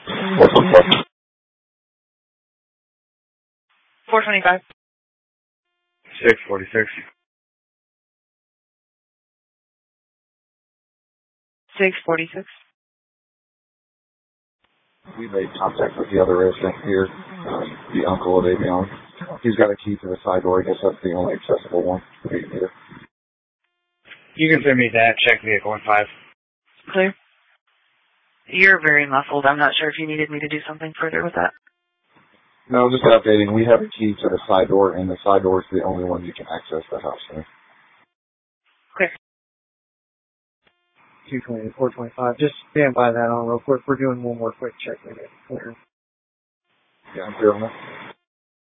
$425. 646. 646. We made contact with the other resident here, the uncle of Avion. He's got a key to the side door. I guess that's the only accessible one here. You can send me that. Check vehicle 15. Clear. You're very muffled. I'm not sure if you needed me to do something further with that. No, just updating. We have a key to the side door, and the side door is the only one you can access the house in. Clear. 220, 425. Just stand by that on real quick. We're doing one more quick check. Clear. Yeah, I'm clear on that.